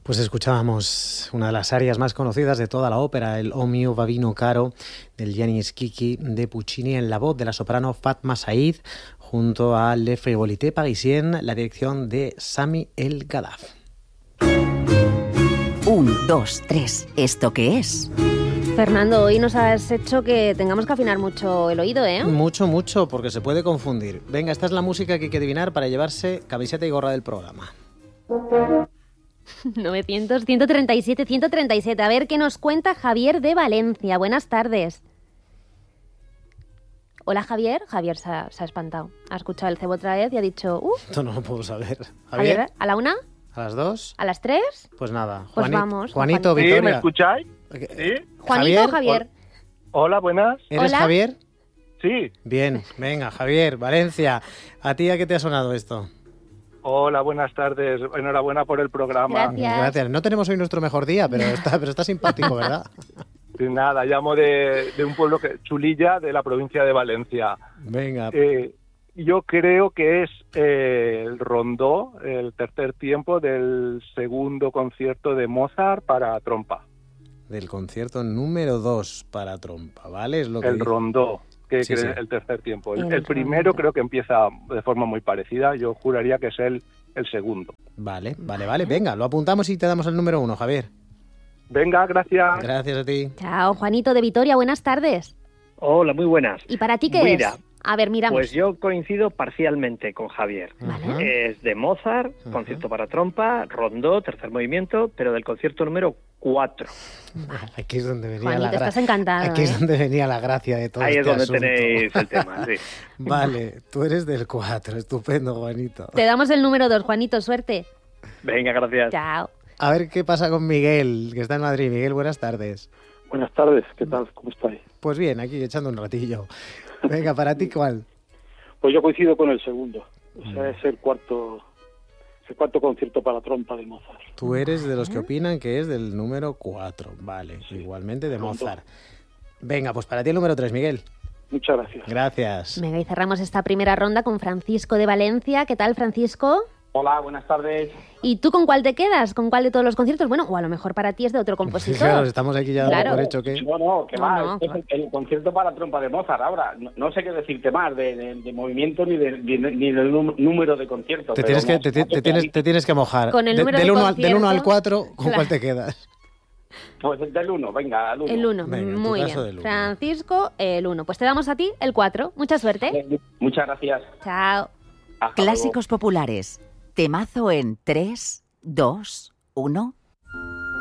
Pues escuchábamos una de las arias más conocidas de toda la ópera, el O mio bambino caro, del Gianni Schicchi de Puccini, en la voz de la soprano Fatma Said, junto a Le Frivolité Parisienne, la dirección de Sami El Gaddaf. 1, 2, 3, ¿esto qué es? Fernando, hoy nos has hecho que tengamos que afinar mucho el oído, ¿eh? Mucho, porque se puede confundir. Venga, esta es la música que hay que adivinar para llevarse camiseta y gorra del programa. 900, 137, 137. A ver qué nos cuenta Javier de Valencia. Buenas tardes. Hola, Javier. Javier se ha espantado. Ha escuchado el cebo otra vez y ha dicho... Esto no lo puedo saber. Javier, ¿a la 1? ¿A las 2? ¿A las 3? Pues nada. Pues vamos. Juanito, ¿Sí? Victoria. ¿Me escucháis? ¿Sí? Juanito, Javier. Hola, buenas. ¿Eres Hola. Javier? Sí. Bien, venga, Javier, Valencia. ¿A ti a qué te ha sonado esto? Hola, buenas tardes. Enhorabuena por el programa. Gracias. No tenemos hoy nuestro mejor día, pero está simpático, ¿verdad? Sí, nada, llamo de un pueblo Chulilla, de la provincia de Valencia. Venga. Yo creo que es el rondó, el tercer tiempo del segundo concierto de Mozart para trompa. Del concierto número 2 para trompa, ¿vale? Es lo que El dice. rondó, que Sí, es sí. el tercer tiempo. El El primero rondó. creo que empieza de forma muy parecida. Yo juraría que es el segundo. Vale. Venga, lo apuntamos y te damos el número 1, Javier. Venga, gracias. Gracias a ti. Chao, Juanito de Vitoria. Buenas tardes. Hola, muy buenas. ¿Y para ti qué Mira, es? A ver, miramos. Pues yo coincido parcialmente con Javier. Vale. Es de Mozart, concierto para trompa, rondó, tercer movimiento, pero del concierto número 4. Aquí es donde venía Juanito, la estás encantado, Aquí es ¿eh? donde venía la gracia de todo Ahí este es donde asunto. tenéis el tema, sí. Vale, tú eres del 4, estupendo, Juanito. Te damos el número 2, Juanito. Suerte. Venga, gracias. Chao. A ver qué pasa con Miguel, que está en Madrid. Miguel, buenas tardes. Buenas tardes, ¿qué tal? ¿Cómo estáis? Pues bien, aquí echando un ratillo. Venga, ¿para ti cuál? Pues yo coincido con el segundo. O sea, es el cuarto concierto para trompa de Mozart. Tú eres de los que opinan que es del número 4. Vale, igualmente de Mozart. Venga, pues para ti el número 3, Miguel. Muchas gracias. Gracias. Venga, y cerramos esta primera ronda con Francisco de Valencia. ¿Qué tal, Francisco? Hola, buenas tardes. ¿Y tú con cuál te quedas? ¿Con cuál de todos los conciertos? Bueno, o a lo mejor para ti es de otro compositor. Claro, estamos aquí ya dando Claro. por hecho que... No, que No, va, no, este es el concierto para trompa de Mozart. Ahora, no sé qué decirte más de movimiento ni del número de conciertos. Te pero tienes que mojar. Con el número del de 1 al concierto, 4, ¿con claro. cuál te quedas? Pues del 1, venga, al 1. El 1, Venga, en tu muy caso bien. del uno. Francisco, el 1. Pues te damos a ti el 4. Mucha suerte. Muchas gracias. Chao. Hasta Clásicos populares. Temazo en 3, 2, 1.